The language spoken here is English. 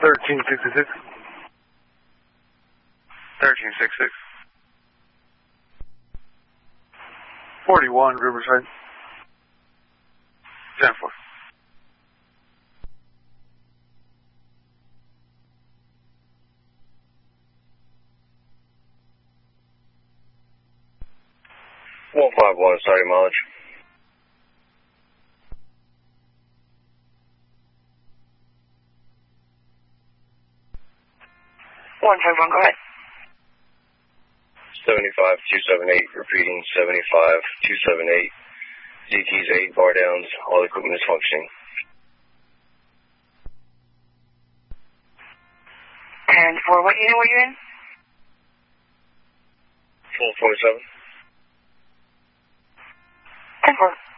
1366. 1366. 41 Riverside. 10-4. One 51, starting mileage. 151, go ahead. 75-278, repeating 75-278. Z-keys 8, bar downs, all equipment is functioning. And for what unit were you in? 447. 10-4.